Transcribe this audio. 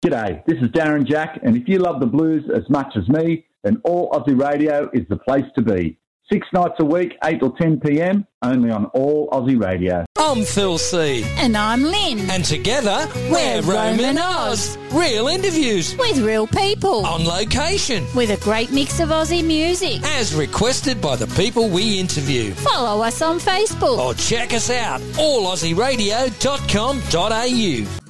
G'day, this is Darren Jack, and if you love the blues as much as me, then All Aussie Radio is the place to be. 6 nights a week, 8 till 10 p.m, only on All Aussie Radio. I'm Phil C. And I'm Lynn. And together, we're Roman Oz. Real interviews. With real people. On location. With a great mix of Aussie music. As requested by the people we interview. Follow us on Facebook. Or check us out, allaussieradio.com.au.